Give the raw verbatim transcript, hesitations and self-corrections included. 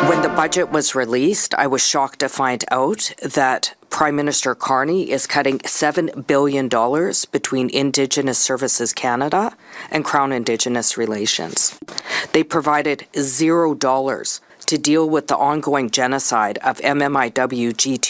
When the budget was released, I was shocked to find out that Prime Minister Carney is cutting seven billion dollars between Indigenous Services Canada and Crown Indigenous Relations. They provided zero dollars to deal with the ongoing genocide of M M I W G